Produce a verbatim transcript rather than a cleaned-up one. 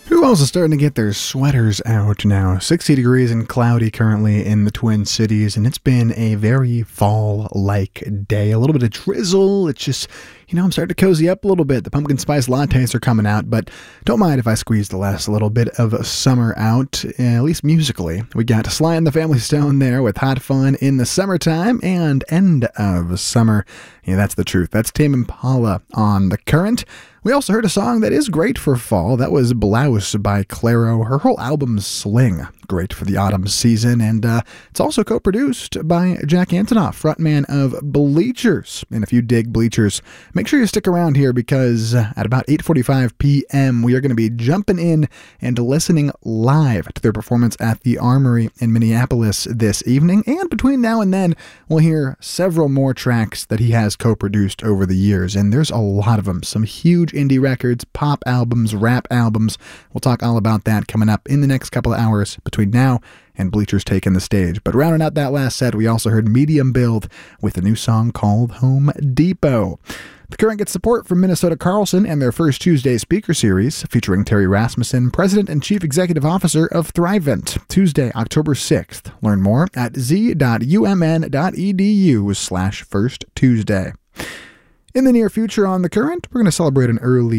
Who else is starting to get their sweaters out now? sixty degrees and cloudy currently in the Twin Cities, and it's been a very fall-like day. A little bit of drizzle. It's just, you know, I'm starting to cozy up a little bit. The pumpkin spice lattes are coming out, but don't mind if I squeeze the last little bit of summer out, at least musically. We got Sly and the Family Stone there with Hot Fun in the Summertime and End of Summer. Yeah, that's the truth. That's Tame Impala on The Current. We also heard a song that is great for fall. That was Blouse by Clairo. Her whole album, Sling, great for the autumn season. And uh, it's also co-produced by Jack Antonoff, frontman of Bleachers. And if you dig Bleachers, make sure you stick around here because at about eight forty-five p.m., we are going to be jumping in and listening live to their performance at the Armory in Minneapolis this evening. And between now and then, we'll hear several more tracks that he has co-produced over the years. And there's a lot of them. Some huge indie records, pop albums, rap albums. We'll talk all about that coming up in the next couple of hours between now and Bleachers taking the stage. But rounding out that last set, we also heard Medium Build with a new song called Home Depot. The Current gets support from Minnesota Carlson and their First Tuesday speaker series featuring Terry Rasmussen, President and Chief Executive Officer of Thrivent, Tuesday, October sixth. Learn more at z.umn.edu slash First Tuesday. In the near future on The Current, we're going to celebrate an early